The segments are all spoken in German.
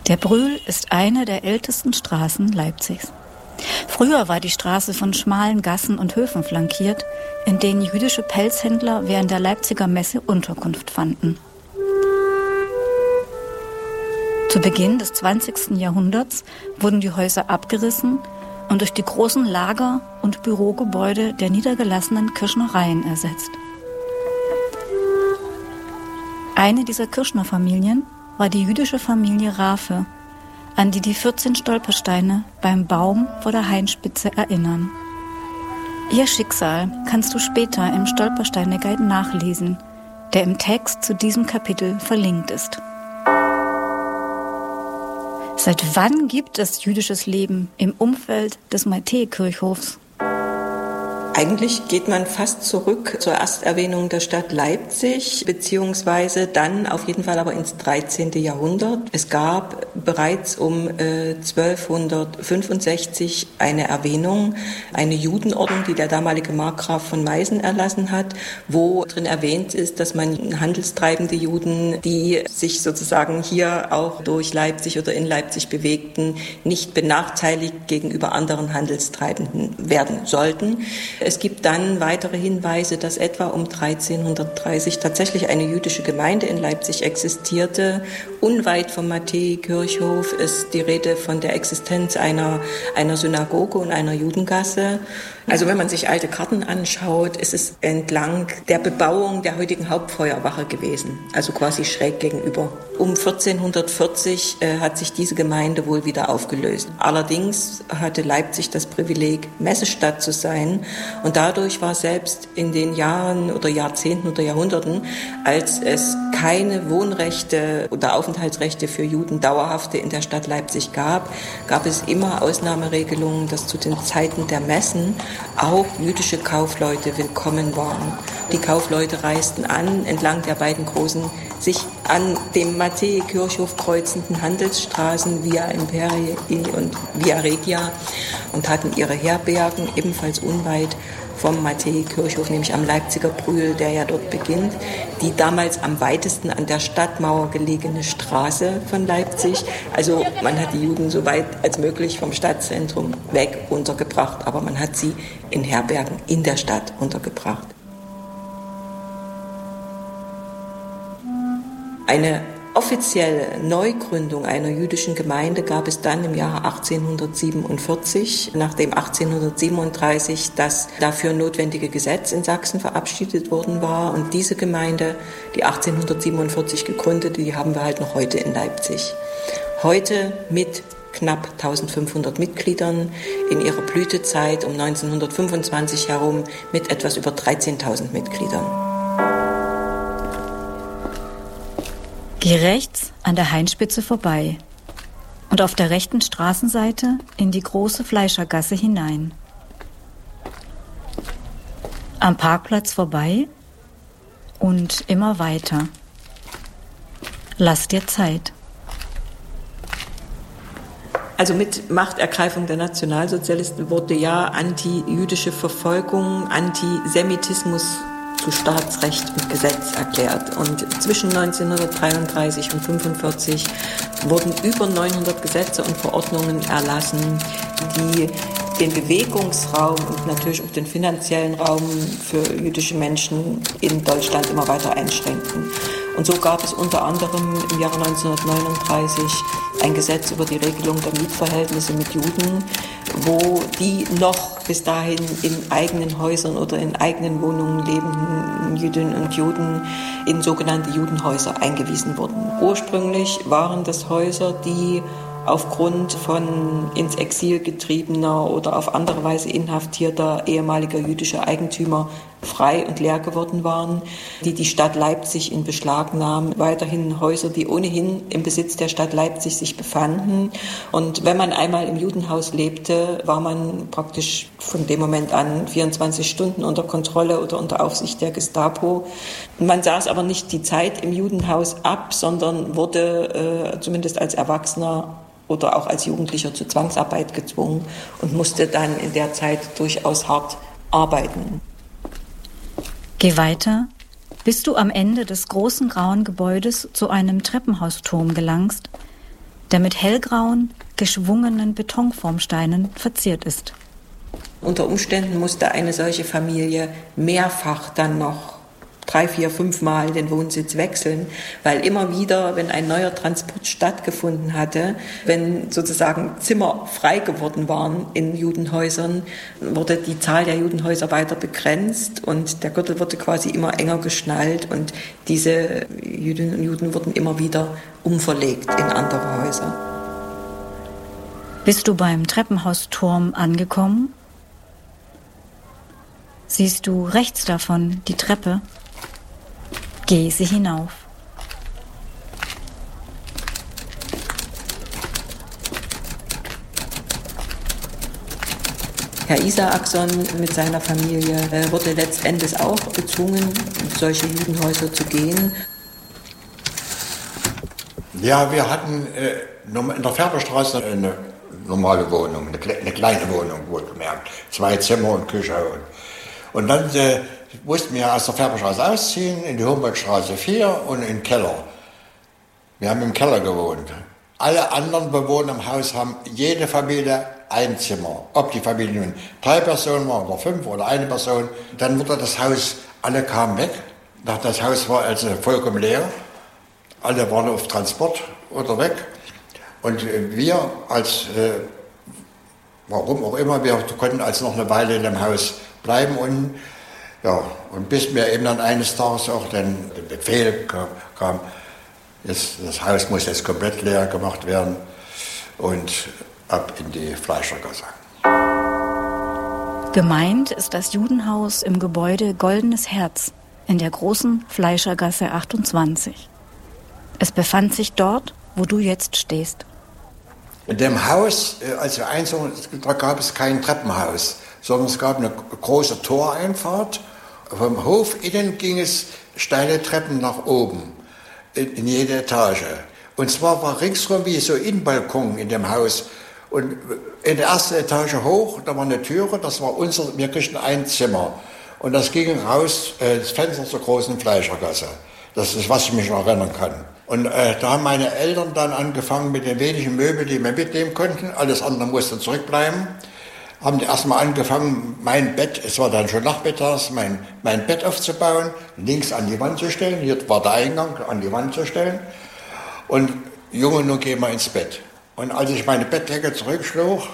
Der Brühl ist eine der ältesten Straßen Leipzigs. Früher war die Straße von schmalen Gassen und Höfen flankiert, in denen jüdische Pelzhändler während der Leipziger Messe Unterkunft fanden. Zu Beginn des 20. Jahrhunderts wurden die Häuser abgerissen und durch die großen Lager- und Bürogebäude der niedergelassenen Kirschnereien ersetzt. Eine dieser Kirschnerfamilien war die jüdische Familie Rafe, an die die 14 Stolpersteine beim Baum vor der Hainspitze erinnern. Ihr Schicksal kannst du später im Stolpersteine-Guide nachlesen, der im Text zu diesem Kapitel verlinkt ist. Seit wann gibt es jüdisches Leben im Umfeld des Matthäi-Kirchhofs? Eigentlich geht man fast zurück zur Ersterwähnung der Stadt Leipzig, beziehungsweise dann auf jeden Fall aber ins 13. Jahrhundert. Es gab bereits um 1265 eine Erwähnung, eine Judenordnung, die der damalige Markgraf von Meißen erlassen hat, wo drin erwähnt ist, dass man handelstreibende Juden, die sich sozusagen hier auch durch Leipzig oder in Leipzig bewegten, nicht benachteiligt gegenüber anderen Handelstreibenden werden sollten. Es gibt dann weitere Hinweise, dass etwa um 1330 tatsächlich eine jüdische Gemeinde in Leipzig existierte. Unweit vom Matthäi-Kirchhof ist die Rede von der Existenz einer Synagoge und einer Judengasse. Also wenn man sich alte Karten anschaut, ist es entlang der Bebauung der heutigen Hauptfeuerwache gewesen, also quasi schräg gegenüber. Um 1440 hat sich diese Gemeinde wohl wieder aufgelöst. Allerdings hatte Leipzig das Privileg, Messestadt zu sein, und dadurch war selbst in den Jahren oder Jahrzehnten oder Jahrhunderten, als es keine Wohnrechte oder Aufenthaltsrechte für Juden dauerhafte in der Stadt Leipzig gab es immer Ausnahmeregelungen, dass zu den Zeiten der Messen auch jüdische Kaufleute willkommen waren. Die Kaufleute reisten an entlang der beiden großen, sich an dem Matthäi-Kirchhof kreuzenden Handelsstraßen Via Imperii und Via Regia und hatten ihre Herbergen ebenfalls unweit vom Matthäi-Kirchhof, nämlich am Leipziger Brühl, der ja dort beginnt, die damals am weitesten an der Stadtmauer gelegene Straße von Leipzig. Also man hat die Juden so weit als möglich vom Stadtzentrum weg untergebracht, aber man hat sie in Herbergen in der Stadt untergebracht. Eine offizielle Neugründung einer jüdischen Gemeinde gab es dann im Jahre 1847, nachdem 1837 das dafür notwendige Gesetz in Sachsen verabschiedet worden war. Und diese Gemeinde, die 1847 gegründete, die haben wir halt noch heute in Leipzig. Heute mit knapp 1500 Mitgliedern, in ihrer Blütezeit um 1925 herum mit etwas über 13.000 Mitgliedern. Geh rechts an der Hainspitze vorbei und auf der rechten Straßenseite in die große Fleischergasse hinein. Am Parkplatz vorbei und immer weiter. Lass dir Zeit. Also mit Machtergreifung der Nationalsozialisten wurde ja antijüdische Verfolgung, Antisemitismus zu Staatsrecht und Gesetz erklärt. Und zwischen 1933 und 1945 wurden über 900 Gesetze und Verordnungen erlassen, die den Bewegungsraum und natürlich auch den finanziellen Raum für jüdische Menschen in Deutschland immer weiter einschränkten. Und so gab es unter anderem im Jahre 1939 ein Gesetz über die Regelung der Mietverhältnisse mit Juden, wo die noch bis dahin in eigenen Häusern oder in eigenen Wohnungen lebenden Jüdinnen und Juden in sogenannte Judenhäuser eingewiesen wurden. Ursprünglich waren das Häuser, die aufgrund von ins Exil getriebener oder auf andere Weise inhaftierter ehemaliger jüdischer Eigentümer frei und leer geworden waren, die Stadt Leipzig in Beschlag nahm. Weiterhin Häuser, die ohnehin im Besitz der Stadt Leipzig sich befanden. Und wenn man einmal im Judenhaus lebte, war man praktisch von dem Moment an 24 Stunden unter Kontrolle oder unter Aufsicht der Gestapo. Man saß aber nicht die Zeit im Judenhaus ab, sondern wurde zumindest als Erwachsener oder auch als Jugendlicher zur Zwangsarbeit gezwungen und musste dann in der Zeit durchaus hart arbeiten. Geh weiter, bis du am Ende des großen grauen Gebäudes zu einem Treppenhausturm gelangst, der mit hellgrauen, geschwungenen Betonformsteinen verziert ist. Unter Umständen musste eine solche Familie mehrfach dann noch 3, 4, 5 Mal den Wohnsitz wechseln, weil immer wieder, wenn ein neuer Transport stattgefunden hatte, wenn sozusagen Zimmer frei geworden waren in Judenhäusern, wurde die Zahl der Judenhäuser weiter begrenzt und der Gürtel wurde quasi immer enger geschnallt und diese Jüdinnen und Juden wurden immer wieder umverlegt in andere Häuser. Bist du beim Treppenhausturm angekommen? Siehst du rechts davon die Treppe? Geh sie hinauf. Herr Isaakson mit seiner Familie wurde letztendlich auch gezwungen, in solche Judenhäuser zu gehen. Ja, wir hatten in der Färberstraße eine normale Wohnung, eine kleine Wohnung, wohlgemerkt. 2 Zimmer und Küche. Und dann mussten wir aus der Färberstraße ausziehen, in die Humboldtstraße 4 und in den Keller. Wir haben im Keller gewohnt. Alle anderen Bewohner im Haus haben jede Familie ein Zimmer. Ob die Familie nun 3 Personen war oder 5 oder 1 Person. Dann wurde das Haus, alle kamen weg. Das Haus war also vollkommen leer. Alle waren auf Transport oder weg. Und wir als, warum auch immer, wir konnten also noch eine Weile in dem Haus bleiben und bis mir eben dann eines Tages auch dann der Befehl kam, das Haus muss jetzt komplett leer gemacht werden und ab in die Fleischergasse. Gemeint ist das Judenhaus im Gebäude Goldenes Herz in der großen Fleischergasse 28. Es befand sich dort, wo du jetzt stehst. In dem Haus, als wir einzogen, da gab es kein Treppenhaus, sondern es gab eine große Toreinfahrt. Vom Hof innen ging es steile Treppen nach oben, in jede Etage. Und zwar war ringsherum wie so Innenbalkon in dem Haus. Und in der ersten Etage hoch, da war eine Türe, das war wir kriegten ein Zimmer. Und das ging raus, das Fenster zur großen Fleischergasse. Das ist, was ich mich noch erinnern kann. Und da haben meine Eltern dann angefangen mit den wenigen Möbeln, die wir mitnehmen konnten. Alles andere musste zurückbleiben. Haben die erstmal angefangen, mein Bett, es war dann schon nachmittags, mein Bett aufzubauen, links an die Wand zu stellen. Hier war der Eingang, an die Wand zu stellen. Und Junge, nun gehen wir ins Bett. Und als ich meine Bettdecke zurückschlug,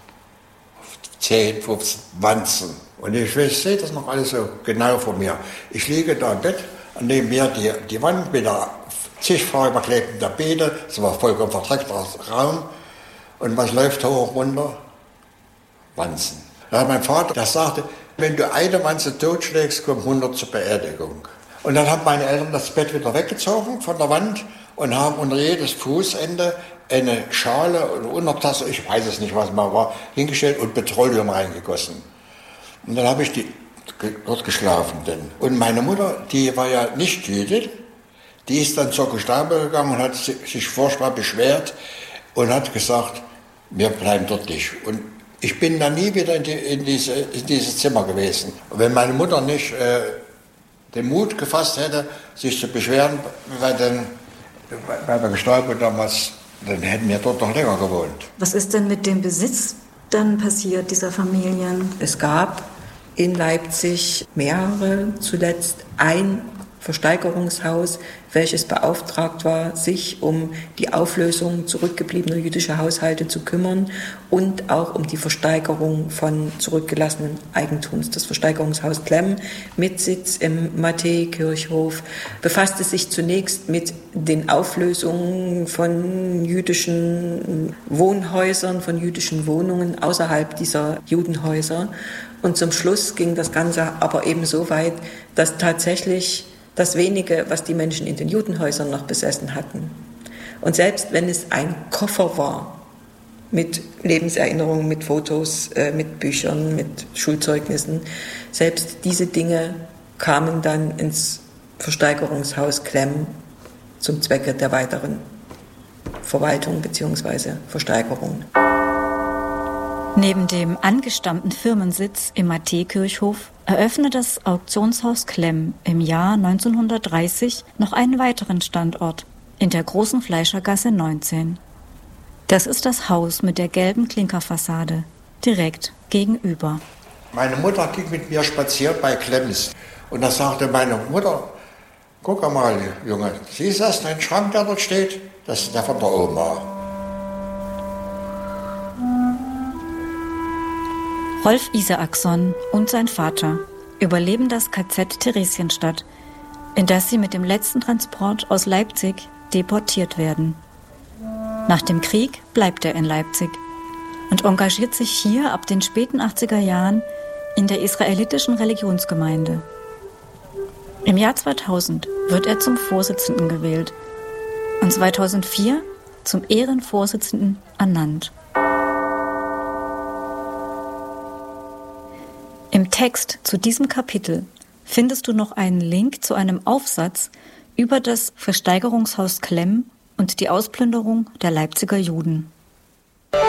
10, 15 Wanzen. Und ich sehe das noch alles so genau vor mir. Ich liege da im Bett, neben mir die Wand mit der zigfach überklebten Tapete, es war vollkommen verdreckter Raum. Und was läuft hoch runter? Wanzen. Da hat mein Vater, der sagte, wenn du eine Wanze totschlägst, kommen 100 zur Beerdigung. Und dann haben meine Eltern das Bett wieder weggezogen von der Wand und haben unter jedes Fußende eine Schale oder Untertasse, ich weiß es nicht, was mal war, hingestellt und Petroleum reingegossen. Und dann habe ich dort geschlafen. Und meine Mutter, die war ja nicht Jüdin, die ist dann zur Gestapo gegangen und hat sich furchtbar beschwert und hat gesagt, wir bleiben dort nicht. Und ich bin dann nie wieder in dieses Zimmer gewesen. Und wenn meine Mutter nicht den Mut gefasst hätte, sich zu beschweren, weil der Gestapo damals, dann hätten wir dort noch länger gewohnt. Was ist denn mit dem Besitz dann passiert, dieser Familien? Es gab in Leipzig mehrere, zuletzt ein Versteigerungshaus, welches beauftragt war, sich um die Auflösung zurückgebliebener jüdischer Haushalte zu kümmern und auch um die Versteigerung von zurückgelassenen Eigentums. Das Versteigerungshaus Klemm mit Sitz im Matthäi-Kirchhof befasste sich zunächst mit den Auflösungen von jüdischen Wohnhäusern, von jüdischen Wohnungen außerhalb dieser Judenhäuser. Und zum Schluss ging das Ganze aber eben so weit, dass tatsächlich das wenige, was die Menschen in den Judenhäusern noch besessen hatten. Und selbst wenn es ein Koffer war, mit Lebenserinnerungen, mit Fotos, mit Büchern, mit Schulzeugnissen, selbst diese Dinge kamen dann ins Versteigerungshaus Klemm zum Zwecke der weiteren Verwaltung bzw. Versteigerung. Neben dem angestammten Firmensitz im Matthäi-Kirchhof eröffnet das Auktionshaus Klemm im Jahr 1930 noch einen weiteren Standort in der großen Fleischergasse 19. Das ist das Haus mit der gelben Klinkerfassade, direkt gegenüber. Meine Mutter ging mit mir spazieren bei Klemms. Und da sagte meine Mutter, guck mal, Junge, siehst du das, dein Schrank, der dort steht? Das ist der von der Oma. Rolf Isaacson und sein Vater überleben das KZ Theresienstadt, in das sie mit dem letzten Transport aus Leipzig deportiert werden. Nach dem Krieg bleibt er in Leipzig und engagiert sich hier ab den späten 80er Jahren in der israelitischen Religionsgemeinde. Im Jahr 2000 wird er zum Vorsitzenden gewählt und 2004 zum Ehrenvorsitzenden ernannt. Im Text zu diesem Kapitel findest du noch einen Link zu einem Aufsatz über das Versteigerungshaus Klemm und die Ausplünderung der Leipziger Juden.